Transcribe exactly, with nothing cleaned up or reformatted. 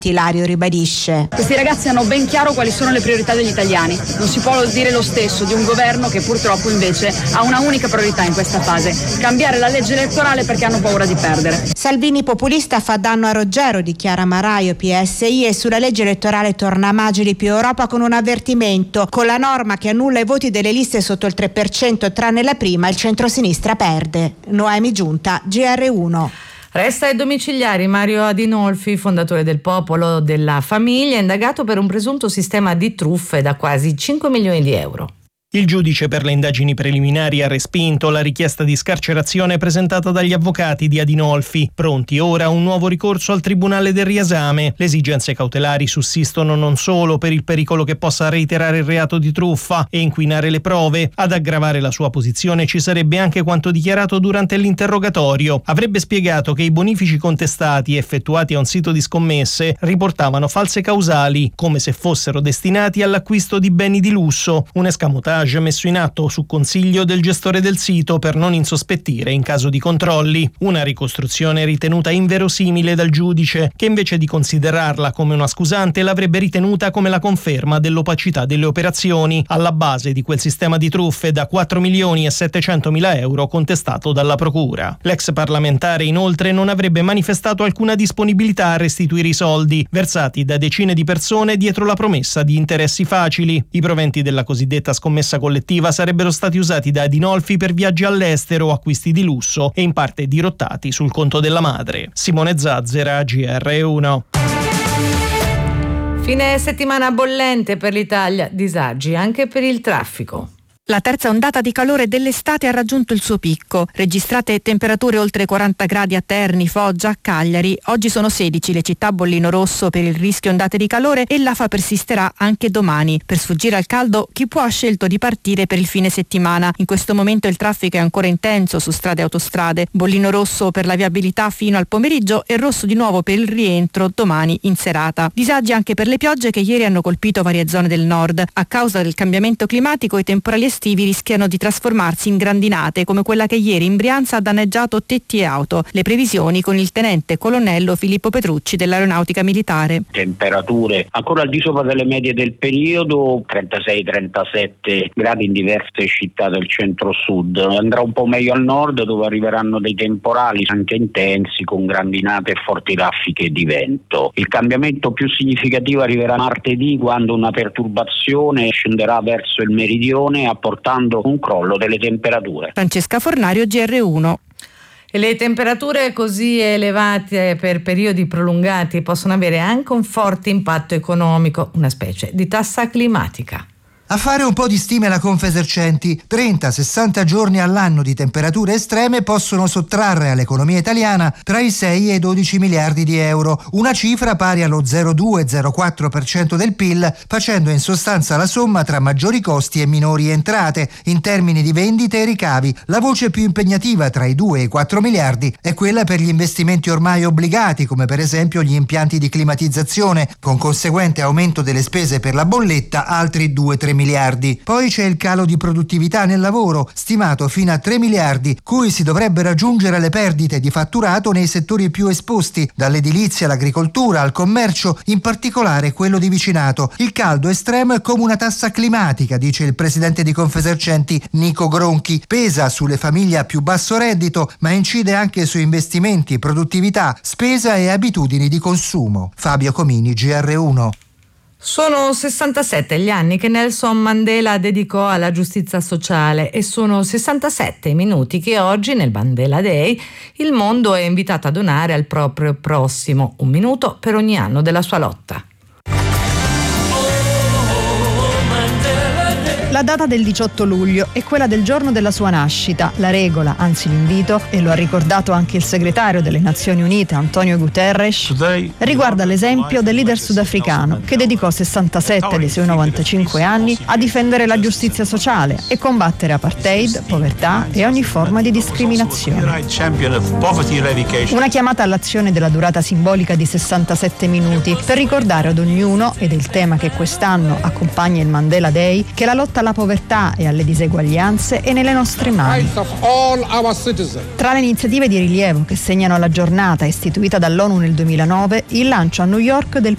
Ilario ribadisce: questi ragazzi hanno ben chiaro quali sono le priorità degli italiani. Non si può dire lo stesso di un governo che purtroppo invece ha una unica priorità in questa fase: cambiare la legge elettorale perché hanno paura di perdere. Salvini populista fa danno a Roggero, dichiara Maraio, P S I, e sulla legge elettorale torna Magili più Europa con un avvertimento: con la norma che annulla i voti delle liste sotto il tre per cento tranne la prima, il centrosinistra perde. Noemi Giunta, G R uno. Resta ai domiciliari Mario Adinolfi, fondatore del Popolo della Famiglia, indagato per un presunto sistema di truffe da quasi cinque milioni di euro. Il giudice per le indagini preliminari ha respinto la richiesta di scarcerazione presentata dagli avvocati di Adinolfi. Pronti ora un nuovo ricorso al Tribunale del riesame. Le esigenze cautelari sussistono non solo per il pericolo che possa reiterare il reato di truffa e inquinare le prove. Ad aggravare la sua posizione ci sarebbe anche quanto dichiarato durante l'interrogatorio. Avrebbe spiegato che i bonifici contestati effettuati a un sito di scommesse riportavano false causali, come se fossero destinati all'acquisto di beni di lusso, un escamotage messo in atto su consiglio del gestore del sito per non insospettire in caso di controlli. Una ricostruzione ritenuta inverosimile dal giudice, che invece di considerarla come una scusante l'avrebbe ritenuta come la conferma dell'opacità delle operazioni alla base di quel sistema di truffe da quattro milioni e settecentomila euro contestato dalla procura. L'ex parlamentare inoltre non avrebbe manifestato alcuna disponibilità a restituire i soldi versati da decine di persone dietro la promessa di interessi facili. I proventi della cosiddetta scommessa collettiva sarebbero stati usati da Adinolfi per viaggi all'estero o acquisti di lusso e in parte dirottati sul conto della madre. Simone Zazzera, G R uno. Fine settimana bollente per l'Italia, disagi anche per il traffico. La terza ondata di calore dell'estate ha raggiunto il suo picco. Registrate temperature oltre quaranta gradi a Terni, Foggia, a Cagliari. Oggi sono sedici le città a bollino rosso per il rischio ondate di calore e l'afa persisterà anche domani. Per sfuggire al caldo, chi può ha scelto di partire per il fine settimana. In questo momento il traffico è ancora intenso su strade e autostrade. Bollino rosso per la viabilità fino al pomeriggio e rosso di nuovo per il rientro domani in serata. Disagi anche per le piogge che ieri hanno colpito varie zone del nord. A causa del cambiamento climatico i temporali estivi rischiano di trasformarsi in grandinate come quella che ieri in Brianza ha danneggiato tetti e auto. Le previsioni con il tenente colonnello Filippo Petrucci dell'Aeronautica Militare. Temperature ancora al di sopra delle medie del periodo, trentasei trentasette gradi in diverse città del centro-sud. Andrà un po' meglio al nord dove arriveranno dei temporali anche intensi con grandinate e forti raffiche di vento. Il cambiamento più significativo arriverà martedì quando una perturbazione scenderà verso il meridione a portando un crollo delle temperature. Francesca Fornario, G R uno. E le temperature così elevate per periodi prolungati possono avere anche un forte impatto economico, una specie di tassa climatica. A fare un po' di stime la Confesercenti, trenta sessanta giorni all'anno di temperature estreme possono sottrarre all'economia italiana tra i sei e i dodici miliardi di euro, una cifra pari allo zero virgola due zero quattro per cento del P I L, facendo in sostanza la somma tra maggiori costi e minori entrate in termini di vendite e ricavi. La voce più impegnativa tra i due e i quattro miliardi è quella per gli investimenti ormai obbligati, come per esempio gli impianti di climatizzazione, con conseguente aumento delle spese per la bolletta, altri due tre miliardi. Poi c'è il calo di produttività nel lavoro, stimato fino a tre miliardi, cui si dovrebbero aggiungere le perdite di fatturato nei settori più esposti, dall'edilizia all'agricoltura al commercio, in particolare quello di vicinato. Il caldo estremo è come una tassa climatica, dice il presidente di Confesercenti Nico Gronchi. Pesa sulle famiglie a più basso reddito, ma incide anche su investimenti, produttività, spesa e abitudini di consumo. Fabio Comini, G R uno. Sono sessantasette gli anni che Nelson Mandela dedicò alla giustizia sociale e sono sessantasette i minuti che oggi nel Mandela Day il mondo è invitato a donare al proprio prossimo, un minuto per ogni anno della sua lotta. La data del diciotto luglio è quella del giorno della sua nascita. La regola, anzi l'invito, e lo ha ricordato anche il segretario delle Nazioni Unite Antonio Guterres, riguarda l'esempio del leader sudafricano che dedicò sessantasette dei suoi novantacinque anni a difendere la giustizia sociale e combattere apartheid, povertà e ogni forma di discriminazione. Una chiamata all'azione della durata simbolica di sessantasette minuti per ricordare ad ognuno, ed è il tema che quest'anno accompagna il Mandela Day, che la lotta alla povertà e alle diseguaglianze è nelle nostre mani. Tra le iniziative di rilievo che segnano la giornata istituita dall'ONU nel duemilanove, il lancio a New York del